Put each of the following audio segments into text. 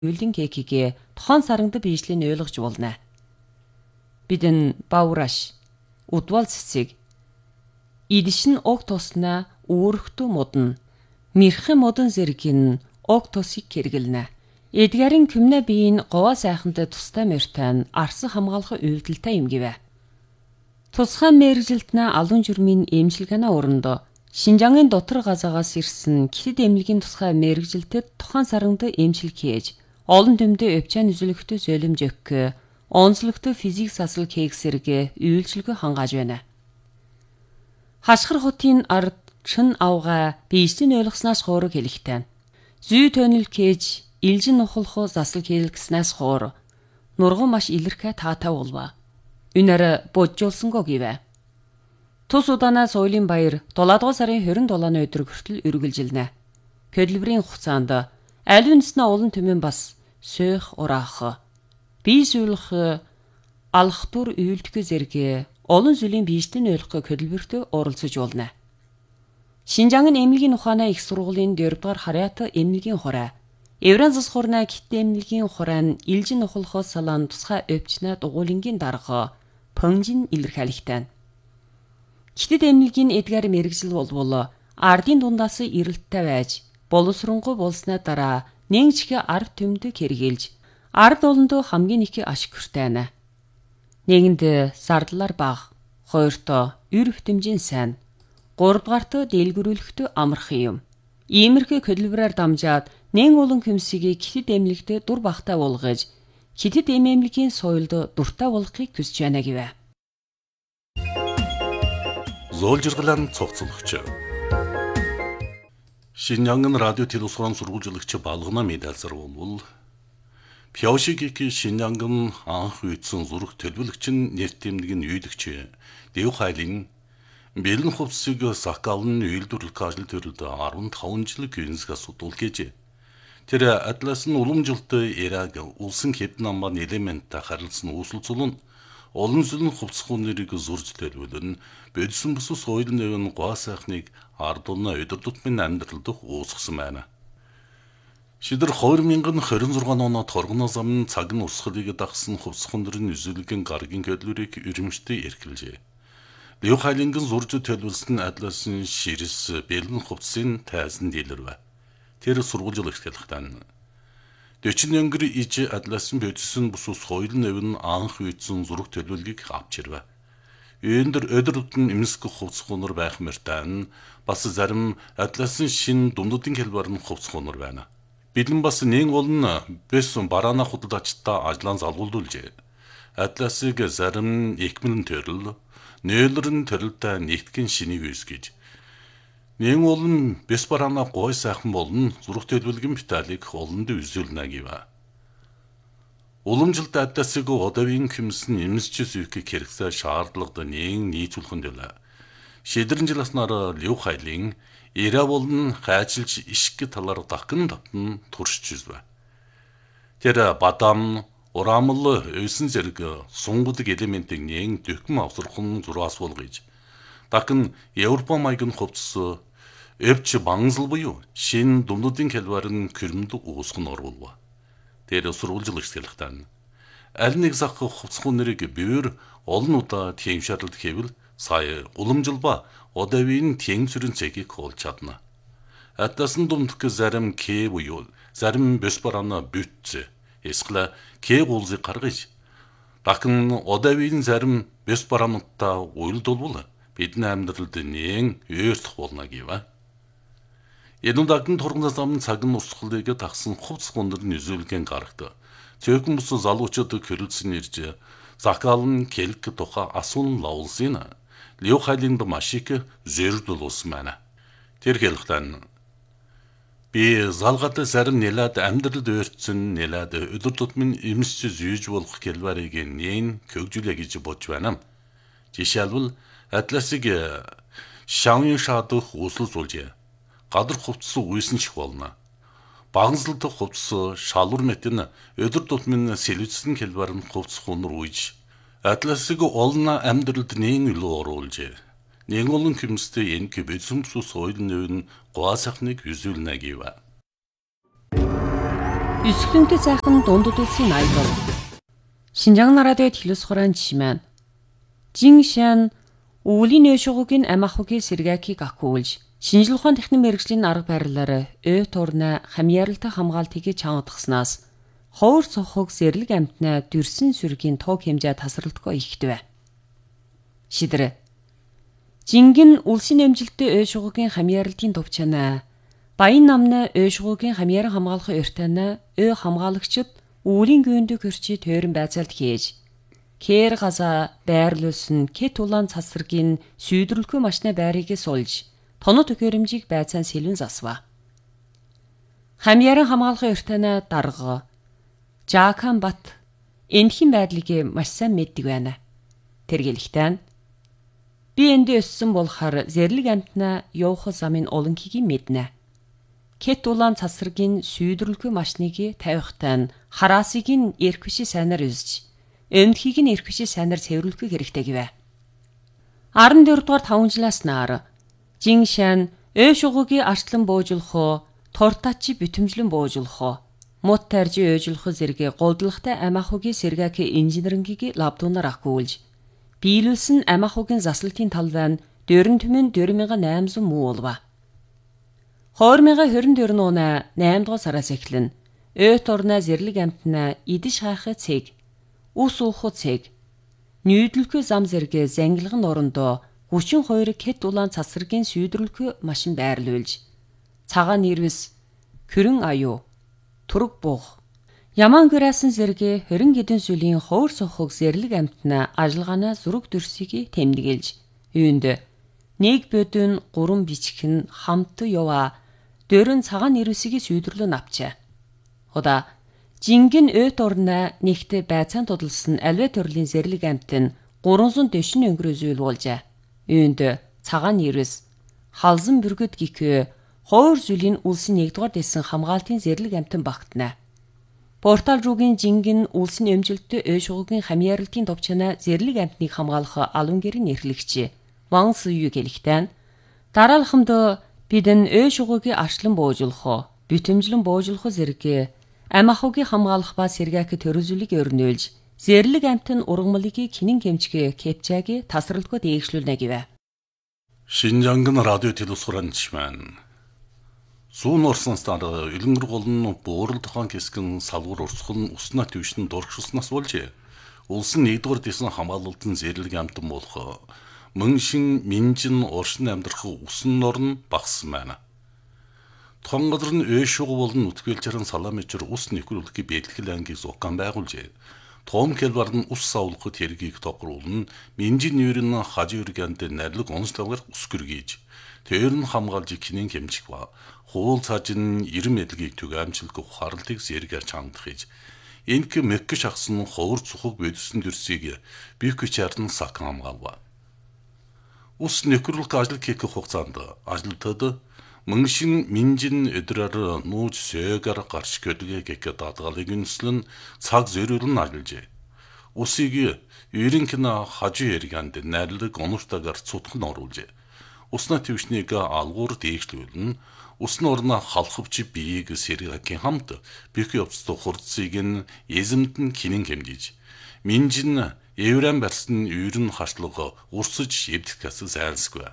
үйлдэн кекигээ тохон сарангад биешлэн ойлгож болно. Бидэн баураш, удвал цэцэг. Идшин ог туснаа үүрэгтүү модон. Мэрхэн модон зэрэгэн ог тусыг кэргэлнэ. Эдгээрийн күмнэ биеийн говаа сайхантай тустай мөртэн арсан хамгаалах үйлдэлтэй юм гэвэ. Тусгай мэрэгжилтнэ алуун журмын эмчилгээний өрөндө Шинжангийн дотор газаагаас ирсэн китэд эмнэлгийн тусгай мэрэгжилтэд тухайн сарангад эмчилэг хийж олон төмдөө өвчаан үзүүлэхтэй зөөлөмж өгөх, онцлогтой физик засал хийх зэрэг үйлчлэгөө хангааж байна. Хашгир хотын ард чин авгаа биеийн ойлгоснаас хуураг хэлэхтэй. Зүй төнөл хийж илжин нухалх засал хийлгэснээс хуур нурган маш илэрхэ таатай болва. Үнээр боджуулсангүй гэвэ. Тус удаанаа соёлын баяр 7 дугаар сарын 27-ны өдөр хүртэл үргэлжилнэ. Хөдөлмөрийн хугацаанд аль үндэснээ олон түмэн бас сөөх ураах, бие суулгах, алхтур үйлдэх зэрэг олон зүйлийн биеийн ойлгох хөдөлмөртөө оролцож болно. Шинжаангийн эмнэлгийн ухааны их сургуулийн 4 дугаар харьяат эмнэлгийн хураа, Евран зас хурнаа китэ эмнэлгийн хураан илжин нухалхоос салаан тусгай өвчнө дугуулингийн дарга пөнжин илэрхийлэгтэй. Китэд эмнэлгийн эдгээр мэрэгжил болвол ардын дундаас ирэлттэй байж боловсронгуй болсны дараа нэгчгэ ард төмдөг хэрэгжилж ард олондоо хамгийн их ашиг хүртэй байна. Нэгэнд зардлаар бага, хоёртоо эр хэмжин сайн, гуравдугаарт дэлгэрүүлэхтэй амарх юм. Иймэрхүү хөдөлмөрөөр дамжаад нэн олон хүмсийг китэд эмнэлэгт дур багтаа болгож китэд эмнэлгийн соёлд дуртай болгохыг хүсэж байна гэвэ. Зөөлжиргалан цогцолгоч. Шинжаангын радио телевизийн сургуулийн балгана медалсар болвол Пяошигийн Шинжаангын анх үйдсэн зураг төлөвлөгч нэрт тэмдгийн үйлдэгч Дэв Хайлын бэлэн хувцсыг сакалн үйлдвэрлэх ажил төрөлд 15 жил гүйцэтгэх асуудал гэж. Тэр атлас нь уламжилт эраг улсын хэдэн амбан элементтэй харилцсан үүсэлцүүлэн олон зүйлийн хувцсгүй нэрийг зурж төлөвлөн бодсон бүс соёлын нэвэн гоо сайхныг ард унаа өдөр тутмын амьдралд уусгасан байна. Шидэр 2026 оноо торгоно зам цаг нь усхлыг дагсан хувцсгүндрийн үзүүлгийн гаргийн хөдөлмөрийг өрөмжтэй эрхэлжээ. Дэв Хайлын зурж төлөвлөсөн атласын ширэс бэлэн хувцсын тайзан дийлэрвэ. Тэр сургуулж ихтэй. 40 өнгөр иж атласын бодсон бүс соёлын нэвэн анх үйдсэн зураг төлөвлөгийг авчирвэ. Өндөр өдрөдөн эмсэх хувцсгунар байх мөртөө бас зарим атласын шин дундуудын хэлбэр нь хувцсгунар байна. Бидэн бас нэг болон бэс бараана худалдаачтай ажлаа залгуулжээ. Атласыг зарим экмэн төрөл, нөөлрөн төрөлтэй нэгтгэн шинийг үүсгэж. Нэг болон бэс бараана гой сайхан болон зураг төлөвлөгөн биталийг олонд үзүүлнэ гэвэ. Уламжилт атласыг одовын хүмсэн эмсч зүйхийг хэрэгцээ шаардлагад нийцүүлхэн дэвлэ. Шидрэн жиласнаар Дэв Хайлын эра болон хайчилж ишг талаар дахин татн туршиж үзвэ. Тэр бадам, урамл, өсөн зэрэг сунгудаг элементийг нэг дөхм авсархан зураас болгож. Дахин Европ маягийн хувцс өвч бангзал буюу шин дундуудын хэлбэрэн көрмөд уусган оруулва. Тэр сурвалжлагч хэлэхтэн. Аль нэг зах хувцсгүй нэрийг бивэр олон удаа тэмшаарлалт хийвэл сая уламжилба одовын тэнцвэрийн цэгийг олж чадна. Атласын дундх зарим К буюу зарим бэс бараана бүтц эсвэл К гуулзыг гаргаж дахин одовын зарим бэс бараануудтай уйлдуулвал бидний амьдралд нэн өөртөх болно гэвэ. Энүүдэгийн тургнаас амн цаг нь урсгалыг тагсан хувцсгундар нь үзүүлгэн гарагд. Цөөхөн бус залуучууд хөрөлдсөн ирж закалн келк туха асуун лаулсын Дэв Хайлын маш их зөрдөл ус байна. Тэр хэлэхдээ би залгад зарим нэлээд амьдралд өөрчлөн нэлээд өдөр тутмын эмсч зүйж болох хэлбэрийг нээн хөгжүүлээ гэж бодж байна. Жишээлбэл атласыг шавын шаадах үүсэлцүүлжээ. Гадар хувцс үйсэн чих болно. Баганзалдах хувцс шалвар мэтэн өдөр тутмын сэлвэцсэн хэлбэр нь хувцс хунар үйж атласыг олон амьдралд нээн илүү оруулжээ. Нэг олон хүмстэй энэ бодсон бүс соёлын нэвэн гоо сайхныг үзүүлнэ гэвэ. Үсгэлэнтэй сайхан дундад үлсийн аялал. Шинжаан радио телевиз хураан жишмэн. Жиншан өвлийн өшөгөгийн амахугийн сэргэкийг акуулж шинжлэх ухааны техникийн мэргэжлийн арга барилаар турна хамьяаралтай хамгаалтыг чангадгаснаас ховор цохог зэрлэг амтнаа дүрсэн сүргийн тоог хэмжээ тасралтгүй ихтвэ. Шидэр. Жингин үлсийн эмжилттэй өшөгөгийн хамьяаралтын төвчнээ баян намна өшөгөгийн хамьяаран хамгаалахын өртөнөө хамгаалагчид өвлийн гүйндө хөрчи тойрон байцаалт хийж кэр газа байрлуулсан кет улаан цасргийн сүйдрэлгүй машины байрыг сулж тоног төхөөрөмжийг байцаан сэлвэн засва. Хамьяаран хамгаалахын өртөнөө дарга Жакан бат энэхийн байдлыг маш сайн мэддэг байна. Тэргэлэхтэн би энд өссөн болохоор зэрлэг амтнаа явах замын олонхийг мэднэ. Кет улаан цасргийн сүйдрэлгүй машиныг тавихтаа хараасыг нь эрхвши сайнаар үзэж, өмдхийг нь эрхвши сайнаар цэвэрлэхгүй хэрэгтэй гэвэ. 14 дугаар 5 жилаас нар Жиншан өшөгөгийн арчлан буужуулах, тортачи битэмжлэн буужуулах, мут таржи өжүүлэх зэрэг голдлогтой амахугийн сэргэкийн инженерингийг лабдуунаар ахгуулж, биелүүлсэн амахугийн заслалтын талбай нь 4800 муу болва. 2024 оны 8 дугаар сараас эхлэн турна зэрлэг амтнаа идэж хайхын цэг, ус уухын цэг, нүйдлэхгүй зам зэрэг зангилган орондоо 32 кет улаан цасргийн сүйдрэлгүй машин байрлуулж, цагаан нэрвэс, хөрөн аюу, тург буух, ямаан гэрээсэн зэрэг 20 хэдэн сүлийн ховор сохог зэрлэг амтнаа ажиллагаанаа зураг дүрсийг тэмдэглэж, юунд нэг бодон 3 бичгэн хамт яваа дөрөн цагаан нэрвсийг сүйдэрлөө навчаа. Удаа жингин турна нэгт байцаан тодулсан альвэ төрлийн зэрлэг амт нь 300 дэшин өнгөрөө зүйл болжээ. Юунд цагаан нэрвс, халзан бүргэд гихээ ховор зүлийн үлсэн 1-р дэсэн хамгаалтын зэрлэг амтан багтана. Портал руугийн жингин үлсэн эмжилттэй өшөгөгийн хамьяаралтын товчнаа зэрлэг амтныг хамгаалах алуун гэрийн эрхлэгч Ван Сюю гэлэхтэн дараалхамд бидэн өшөгөгийн арчлан буужуулах, битэмжлэн буужуулах зэрэг амахугийн хамгаалах ба сэргэк төрөлжүүлийг өрнөөлж, зэрлэг амтын ургамлыг кинэн хэмжгэ кепчаги тасралтгүй дээгшлүүлнэ гэвэ. Шинжаангын радио телевиз хураан жишмэн. Сүүн орсонстаар илэнгэр голн буурал тохон хэсгэн салгуур урсгал уснаа төвшин дургшилснаас болж улсын 1-р дэсэн хамгаалалтын зэрлэг амтан болох мөншин минжин уршин амьдрах усан норн багсан байна. Тухайн газар нь өшөг болон үтгэлжрэн саламичэр ус нэхрүүлэхийг бэлтгэл ангийг зукан байгуулжээ. Том келбар нь ус савлахад хэргийг тогруулна, минжин нүүрэн хажи үргэнд нэрлэг онцлогоор ус гэргийж, тэр нь хамгаалж кинэн хэмжих ба хуул цаажин 90 мэдлэгийг түг амжилтгүй ухаарлыг зэргээр чамдах хийж, энэк мекк шахсан ховор цухог бодсон дүрсийг бикчарн сак хамгаалва. Ус нэхрүүлэх ажил хийх хугацаанд ажилтнууд мөншин минжин өдрөөр нууж сөөгөр гарч көдгээ гэх даатгалыг үнслэн цаг зөрүүлэн ажиллажээ. Усыг ерөнхөн хажуу эргэнд найрлаг онуртагаар цутхан оруулжээ. Уснаа твшнийг алгуур дээшлүүлэн усны орноо халахвч биеийг сэргэкийн хамт бих явцтай хурцыг нь эзэмд нь кинэн хэмжиж минжин евран барсан ерөн хашлага урсж эвдэхээс зайлсгүй.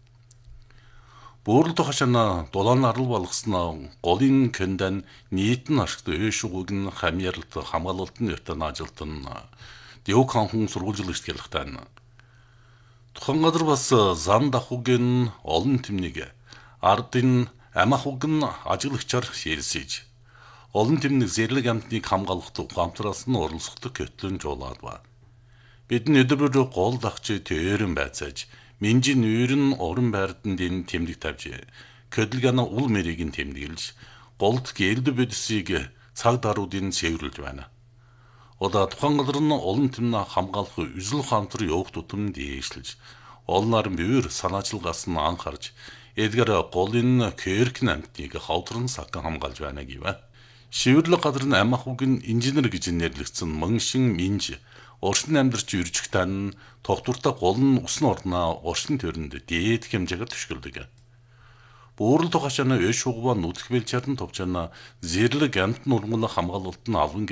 Буурал тохошна дулаан арал болгосноо голын кэндан нийтэн ашигт өшөгөг нь хамьяаралт хамгаалалтын өртөн ажилтан Дэвкан хүн сургуульжлагч гэлхтэн. Тухайн газар бас зам дахугийн олон тэмнийг ардын амахуг нь ажиглагчаар ширсэж олон тэмнийг зэрлэг амтныг хамгаалахад ухаамтраас нь оролцоход көтлөн жуулаад ба. Бидний өдрөөр гол дахч тээрэн байцааж минжин нүүрэн орон байрдан дэн тэмдэг тавьж көдлгана ул мэрийг нь тэмдэглэж голд гэлд бодисыг цаг даруудын цэвэрлж байна. Удаа тухайн газар нь олон тэмнээ хамгаалах үзэл ухаамтар явах тутамд дээшлэж олнаар бивэр санаачилгаас нь анхаарч эдгээр голын керк намтныг хавдран сакан хамгаалж байна гэвэ. Шивэрлэг газар нь амахуг нь инженер гэж нэрлэгдсэн мөншин минж оршин амьдарч үржигтэн тогтвортой гол нь усны орноо оршин төрөнд дээд хэмжээгээр төшгөлдөг. Бөөрөл тухашаана өш хугава нүдх бэлчарн товчаана зэрлэг амт нурмула хамгаалалт нь алван